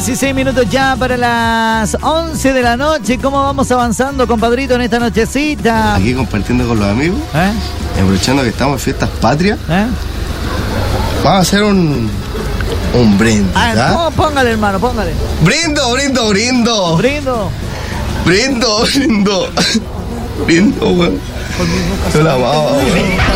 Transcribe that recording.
16 minutos ya para las 11 de la noche. ¿Cómo vamos avanzando, compadrito, en esta nochecita? Aquí compartiendo con los amigos, aprovechando que estamos en fiestas patrias. Vamos a hacer un brindis. Póngale, hermano, póngale. Brindo. Brindo. Brindo, weón. Yo la amaba, weón.